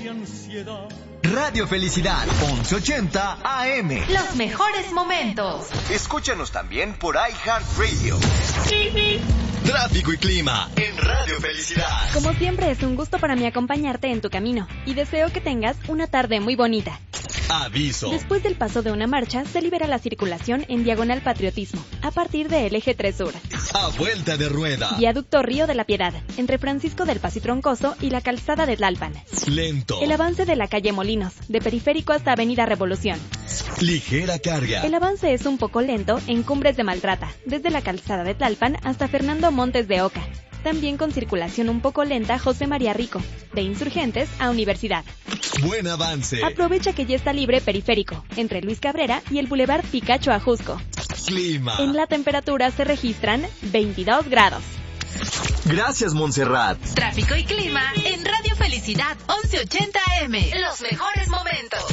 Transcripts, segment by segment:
y ansiedad. Radio Felicidad, 1180 AM. Los mejores momentos. Escúchanos también por iHeartRadio. Tráfico y clima en Radio Felicidad. Como siempre, es un gusto para mí acompañarte en tu camino y deseo que tengas una tarde muy bonita. Aviso. Después del paso de una marcha, se libera la circulación en diagonal Patriotismo, a partir del eje 3 Sur. A vuelta de rueda. Viaducto Río de la Piedad, entre Francisco del Paz y Troncoso y la calzada de Tlalpan. Lento. El avance de la calle Molinos, de Periférico hasta Avenida Revolución. Ligera carga. El avance es un poco lento en Cumbres de Maltrata, desde la calzada de Tlalpan hasta Fernando Montes de Oca. También con circulación un poco lenta José María Rico, de Insurgentes a Universidad. Buen avance. Aprovecha que ya está libre Periférico, entre Luis Cabrera y el Boulevard Picacho Ajusco. Clima. En la temperatura se registran 22 grados. Gracias, Montserrat. Tráfico y clima en Radio Felicidad 1180 AM. Los mejores momentos.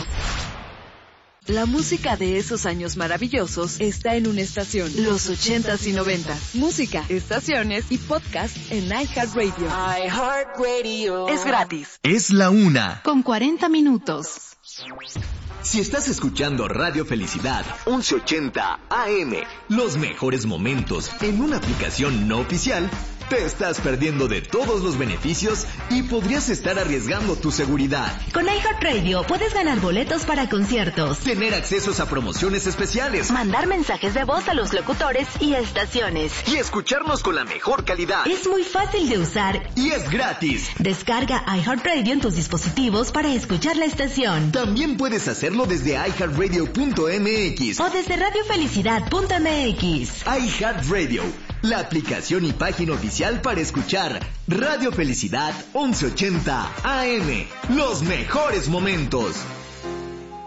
La música de esos años maravillosos está en una estación, los 80s y 90s. Música, estaciones y podcast en iHeartRadio. iHeartRadio. Es gratis. Es la 1:40 con 40 minutos. Si estás escuchando Radio Felicidad 1180 AM, los mejores momentos en una aplicación no oficial, te estás perdiendo de todos los beneficios y podrías estar arriesgando tu seguridad. Con iHeartRadio puedes ganar boletos para conciertos, Tener accesos a promociones especiales mandar mensajes de voz a los locutores y estaciones. y escucharnos con la mejor calidad. Es muy fácil de usar. Y es gratis. Descarga iHeartRadio en tus dispositivos para escuchar la estación. También puedes hacerlo desde iHeartRadio.mx. O desde radiofelicidad.mx. iHeartRadio, la aplicación y página oficial para escuchar Radio Felicidad 1180 AM. Los mejores momentos.